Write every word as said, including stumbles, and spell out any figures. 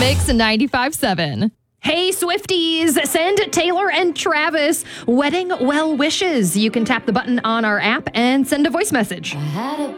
Mix ninety-five seven. Hey, Swifties, send Taylor and Travis wedding well wishes. You can tap the button on our app and send a voice message.